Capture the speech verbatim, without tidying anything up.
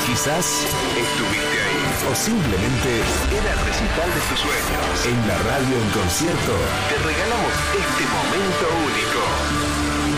Quizás estuviste ahí. O simplemente era el recital de tus sueños. En la radio en concierto te regalamos este momento